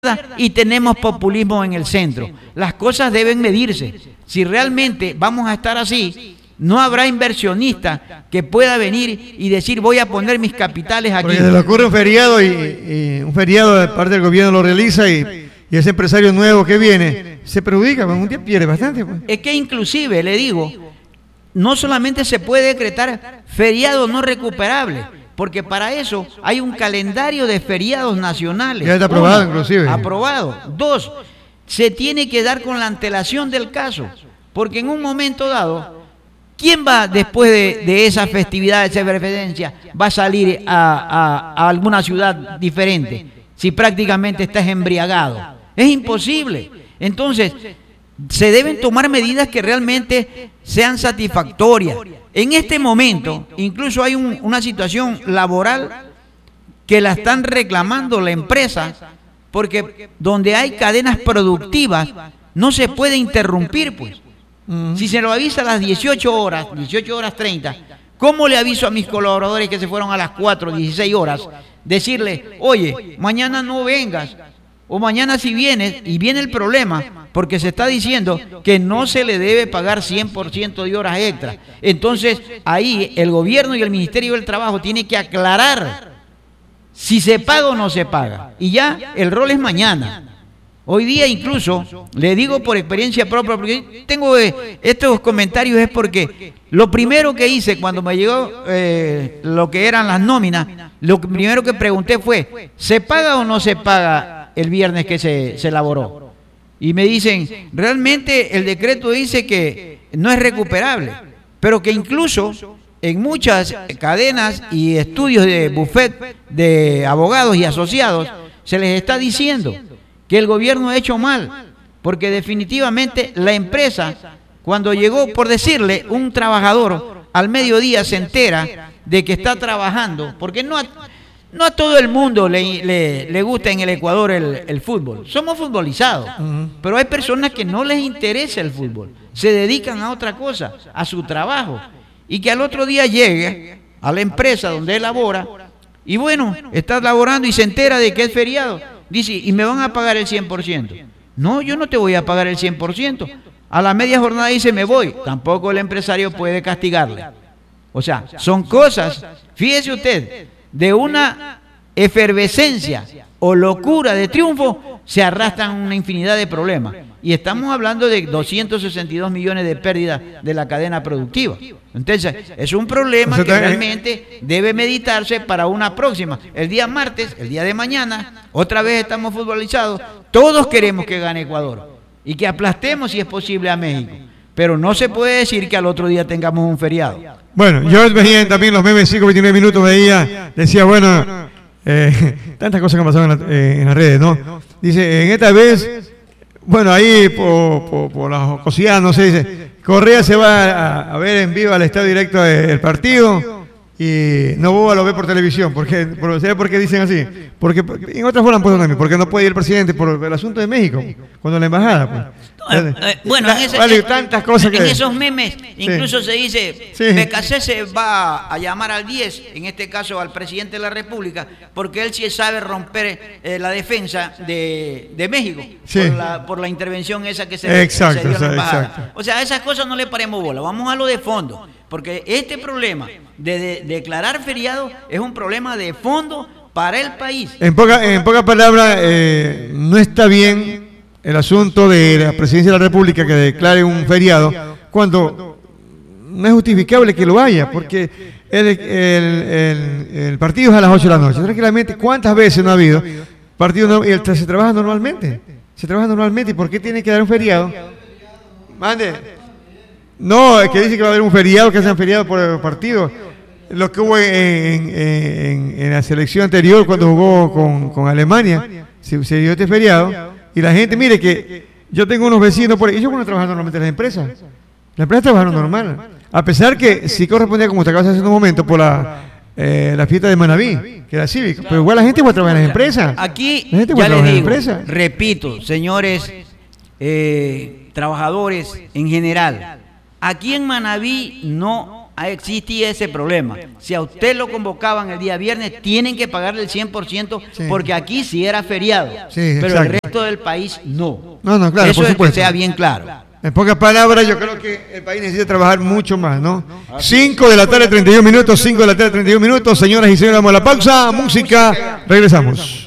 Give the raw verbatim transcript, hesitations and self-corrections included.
y tenemos populismo en el centro. Las cosas deben medirse. Si realmente vamos a estar así, no habrá inversionista que pueda venir y decir voy a poner mis capitales aquí. Porque se le ocurre un feriado y, y un feriado de parte del gobierno lo realiza y, y ese empresario nuevo que viene se perjudica, pues un día pierde bastante. Pues. Es que inclusive, le digo, no solamente se puede decretar feriado no recuperable, porque para eso hay un calendario de feriados nacionales. Ya está aprobado, Uno, inclusive. Aprobado. Dos, se tiene que dar con la antelación del caso, porque en un momento dado, ¿quién va después de, de esa festividad, de esa referencia, va a salir a, a, a alguna ciudad diferente si prácticamente estás embriagado? Es imposible. Entonces, se deben tomar medidas que realmente sean satisfactorias. En este momento, incluso hay un, una situación laboral que la están reclamando la empresa, porque donde hay cadenas productivas no se puede interrumpir, pues. Uh-huh. Si se lo avisa a las dieciocho horas, dieciocho horas treinta, ¿cómo le aviso a mis colaboradores que se fueron a las cuatro, dieciséis horas? Decirle, oye, mañana no vengas, o mañana si vienes, y viene el problema, porque se está diciendo que no se le debe pagar cien por ciento de horas extras. Entonces, ahí el gobierno y el Ministerio del Trabajo tienen que aclarar si se paga o no se paga. Y ya el rol es mañana. Hoy día incluso, le digo por experiencia propia, porque tengo eh, estos comentarios es porque lo primero que hice cuando me llegó eh, lo que eran las nóminas, lo primero que pregunté fue, ¿se paga o no se paga el viernes que se, se elaboró? Y me dicen, realmente el decreto dice que no es recuperable, pero que incluso en muchas cadenas y estudios de buffet de abogados y asociados se les está diciendo que el gobierno ha hecho mal, porque definitivamente la empresa, cuando llegó, por decirle, un trabajador al mediodía se entera de que está trabajando, porque no a, no a todo el mundo le, le, le gusta en el Ecuador el, el fútbol, somos futbolizados, uh-huh. Pero hay personas que no les interesa el fútbol, se dedican a otra cosa, a su trabajo, y que al otro día llegue a la empresa donde él labora, y bueno, está laborando y se entera de que es feriado. Dice, ¿y me van a pagar el cien por ciento? No, yo no te voy a pagar el cien por ciento. A la media jornada dice, me voy. Tampoco el empresario puede castigarle. O sea, son cosas, fíjese usted, de una efervescencia o locura de triunfo, se arrastran una infinidad de problemas. Y estamos hablando de doscientos sesenta y dos millones de pérdidas de la cadena productiva. Entonces, es un problema que realmente debe meditarse para una próxima. El día martes, el día de mañana, otra vez estamos futbolizados. Todos queremos que gane Ecuador y que aplastemos, si es posible, a México. Pero no se puede decir que al otro día tengamos un feriado. Bueno, yo veía también los memes, cinco veintinueve minutos, veía, decía, bueno, eh, tantas cosas que han pasado en, la, eh, en las redes, ¿no? Dice, en esta vez... Bueno, ahí por, por, por las cosillas, no sé, dice, Correa se va a, a ver en vivo al estadio directo del partido y Novoa lo ve por televisión. ¿Por qué? Por, ¿sabe por qué dicen así? Porque en otras formas pueden también, porque no puede ir el presidente por el asunto de México, cuando la embajada, pues. Eh, eh, bueno, en, ese, vale, tantas cosas en que... esos memes incluso sí. Se dice, sí. B K C se va a llamar al diez, en este caso al presidente de la República, porque él sí sabe romper eh, la defensa de, de México, sí. por, la, por la intervención esa que se, exacto, se dio en la embajada. Exacto. O sea, a esas cosas no le paremos bola, vamos a lo de fondo, porque este problema de, de declarar feriado es un problema de fondo para el país. En pocas en poca palabras, eh, no está bien el asunto de la presidencia de la República que declare un feriado cuando no es justificable que lo haya, porque el, el, el, el partido es a las ocho de la noche. Tranquilamente, ¿cuántas veces no ha habido partido no, y el, se trabaja normalmente? Se trabaja normalmente, ¿y por qué tiene que dar un feriado? Mande. No, es que dice que va a haber un feriado, que hacen feriado por el partido. Lo que hubo en, en, en la selección anterior, cuando jugó con, con Alemania, se, se dio este feriado. Y la gente, mire que yo tengo unos vecinos por ahí, ellos van a trabajar normalmente en las empresas. Las empresas trabajaron normal. A pesar que sí correspondía, como te acabas de hacer en un momento, por la, eh, la fiesta de Manaví, que era cívica. pero igual la gente va a trabajar en las empresas. Aquí, ya les digo, repito, señores eh, trabajadores en general, aquí en Manaví no existía ese problema. Si a usted lo convocaban el día viernes, tienen que pagarle el cien por ciento, sí, porque aquí sí era feriado, sí, pero exacto, el resto del país no. No, no, claro, eso por es supuesto. Que sea bien claro. En pocas palabras, yo creo que el país necesita trabajar mucho más, ¿no? cinco de la tarde, treinta y un minutos, cinco de la tarde, treinta y un minutos. Señoras y señores, vamos a la pausa. Música, regresamos.